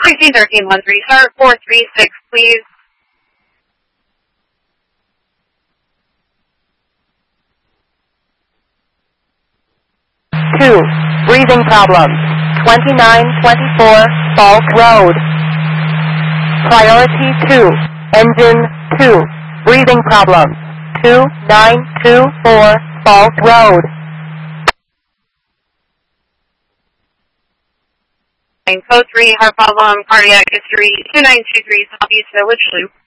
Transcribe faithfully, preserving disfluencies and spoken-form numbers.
nineteen thirteen one three star four three six, please. two. Breathing problems. twenty-nine twenty-four Falk Road. Priority two. Engine two. Breathing problems. two nine two four Falk Road. Code three, heart problem, cardiac history, two nine two three Southeast Village Loop.